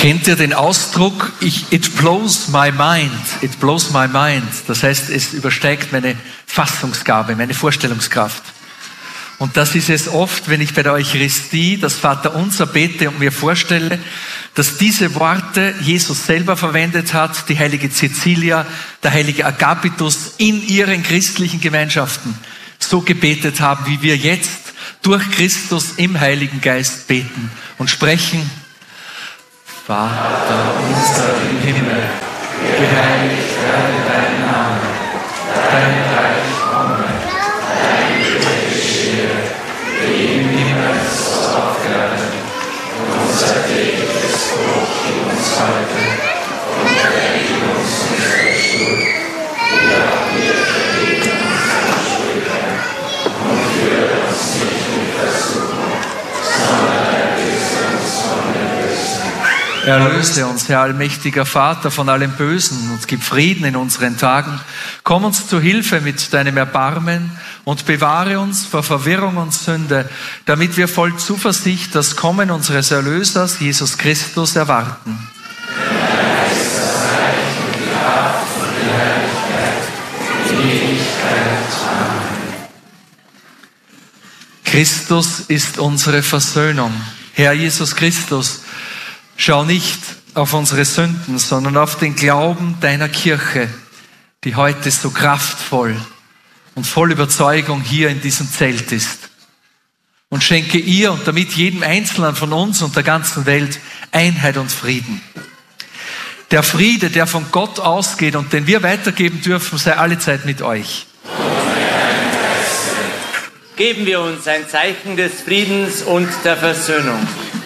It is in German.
Kennt ihr den Ausdruck, it blows my mind, it blows my mind? Das heißt, es übersteigt meine Fassungsgabe, meine Vorstellungskraft. Und das ist es oft, wenn ich bei der Eucharistie das Vaterunser bete und mir vorstelle, dass diese Worte Jesus selber verwendet hat, die heilige Cäcilia, der heilige Agapitus in ihren christlichen Gemeinschaften so gebetet haben, wie wir jetzt durch Christus im Heiligen Geist beten und sprechen. Vater unser im Himmel, geheiligt werde dein Name, dein Reich komme, dein Wille geschehe, wie im Himmel so auf Erden. Unser tägliches Brot gib uns heute und vergib uns unsere Schuld, wie auch wir vergeben unseren Schuldigern, und führe uns nicht in Versuchung, sondern erlöse uns von dem Bösen. Erlöse uns, Herr allmächtiger Vater, von allem Bösen und gib Frieden in unseren Tagen. Komm uns zu Hilfe mit deinem Erbarmen und bewahre uns vor Verwirrung und Sünde, damit wir voll Zuversicht das Kommen unseres Erlösers, Jesus Christus, erwarten. Christus ist unsere Versöhnung. Herr Jesus Christus, schau nicht auf unsere Sünden, sondern auf den Glauben deiner Kirche, die heute so kraftvoll und voll Überzeugung hier in diesem Zelt ist. Und schenke ihr und damit jedem Einzelnen von uns und der ganzen Welt Einheit und Frieden. Der Friede, der von Gott ausgeht und den wir weitergeben dürfen, sei allezeit mit euch. Geben wir uns ein Zeichen des Friedens und der Versöhnung.